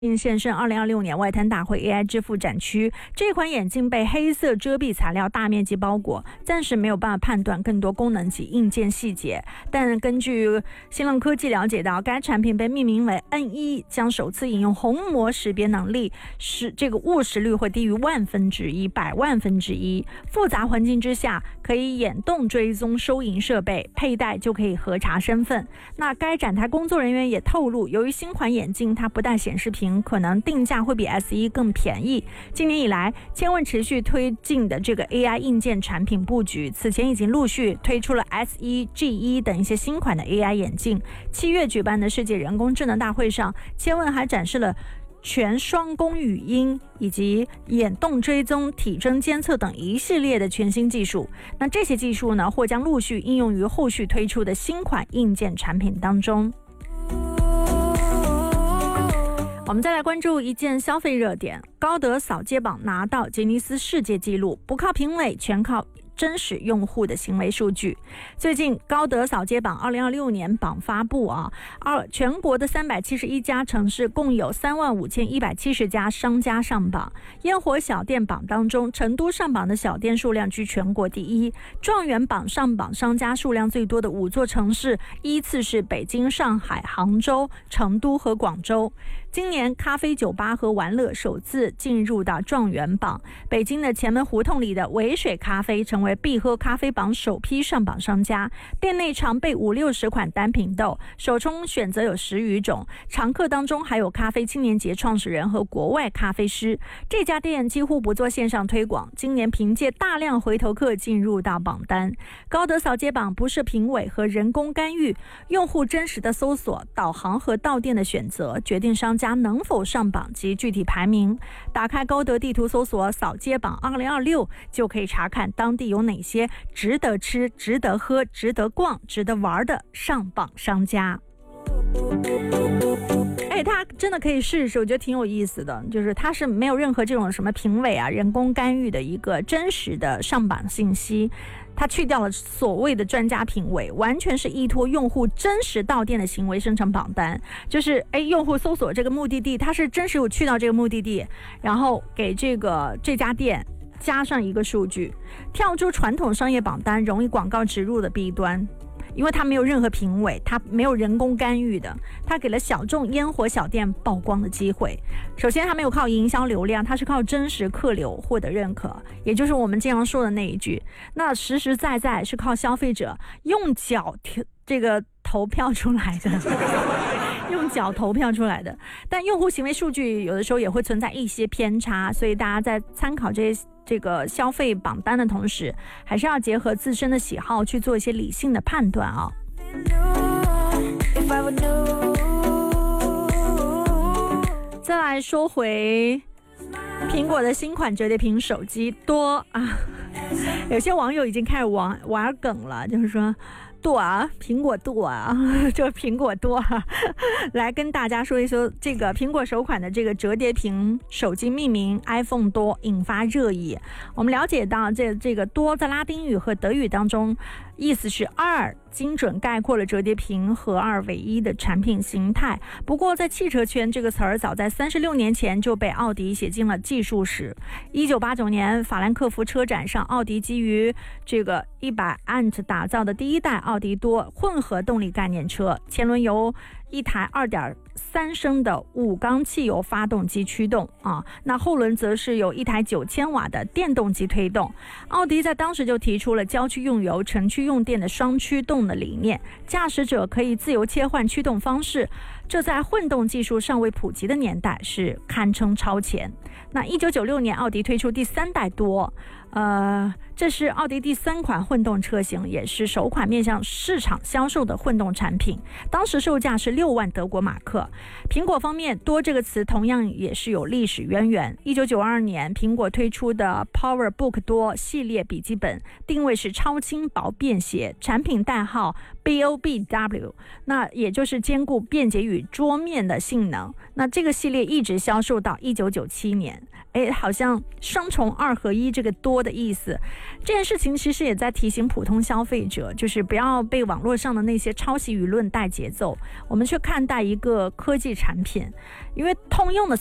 现身2026年外滩大会 AI 支付展区，这款眼镜被黑色遮蔽材料大面积包裹，暂时没有办法判断更多功能及硬件细节。但根据新浪科技了解到，该产品被命名为 N1， 将首次引用虹膜识别能力，使这个误识率会低于1/1000、100,000,000,000。复杂环境之下，可以眼动追踪收银设备，佩戴就可以核查身份。那该展台工作人员也透露，由于新款眼镜它不带显示屏，可能定价会比 S1 更便宜。今年以来，千问持续推进的这个 AI 硬件产品布局，此前已经陆续推出了 S1、G1 等一些新款的 AI 眼镜。7月举办的世界人工智能大会上，千问还展示了全双工语音以及眼动追踪、体征监测等一系列的全新技术。那这些技术呢，或将陆续应用于后续推出的新款硬件产品当中。我们再来关注一件消费热点，高德扫街榜拿到吉尼斯世界纪录，不靠评委，全靠真实用户的行为数据。最近高德扫街榜2026年榜发布全国的371家城市共有35,170家商家上榜。烟火小店榜当中，成都上榜的小店数量居全国第一。状元榜上榜商家数量最多的5座城市依次是北京、上海、杭州、成都和广州。今年咖啡酒吧和玩乐首次进入到状元榜，北京的前门胡同里的维水咖啡成为必喝咖啡榜首批上榜商家，店内常备50-60款单品豆，手冲选择有10余种，常客当中还有咖啡青年节创始人和国外咖啡师。这家店几乎不做线上推广，今年凭借大量回头客进入到榜单。高德扫街榜不是评委和人工干预，用户真实的搜索、导航和到店的选择决定商家能否上榜及具体排名。打开高德地图搜索扫街榜2026，就可以查看当地有哪些值得吃、值得喝、值得逛、值得玩的上榜商家。它真的可以试试，我觉得挺有意思的，就是它是没有任何这种什么评委人工干预的一个真实的上榜信息，它去掉了所谓的专家评委，完全是依托用户真实到店的行为生成榜单。就是用户搜索这个目的地，它是真实有去到这个目的地，然后给这家店加上一个数据，跳出传统商业榜单容易广告植入的弊端。因为它没有任何评委，它没有人工干预的，它给了小众烟火小店曝光的机会。首先它没有靠营销流量，它是靠真实客流获得认可，也就是我们经常说的那一句，那实实在在是靠消费者用脚这个投票出来的用脚投票出来的。但用户行为数据有的时候也会存在一些偏差，所以大家在参考这个消费榜单的同时，还是要结合自身的喜好去做一些理性的判断再来说回苹果的新款折叠屏手机多有些网友已经开始玩梗了，就是说多苹果多就苹果多来跟大家说一说这个苹果首款的这个折叠屏手机命名 iPhone 多引发热议。我们了解到这个多在拉丁语和德语当中意思是2，精准概括了折叠屏合2为1的产品形态。不过在汽车圈，这个词儿早在36年前就被奥迪写进了技术史。1989年法兰克福车展上，奥迪基于这个100安打造的第一代奥迪多混合动力概念车，前轮由一台2.3升的5缸汽油发动机驱动那后轮则是有一台9000瓦的电动机推动。奥迪在当时就提出了郊区用油、城区用电的双驱动的理念，驾驶者可以自由切换驱动方式，这在混动技术尚未普及的年代是堪称超前。那1996年奥迪推出第3代多，这是奥迪第3款混动车型，也是首款面向市场销售的混动产品，当时售价是6万德国马克。苹果方面，多这个词同样也是有历史渊源。1992年苹果推出的 PowerBook 多系列笔记本定位是超轻薄便携，产品代号 BOBW， 那也就是兼顾便捷与桌面的性能。那这个系列一直销售到1997年，好像双重2合1这个多的意思。这件事情其实也在提醒普通消费者，就是不要被网络上的那些抄袭舆论带节奏，我们去看待一个科技产品，因为通用的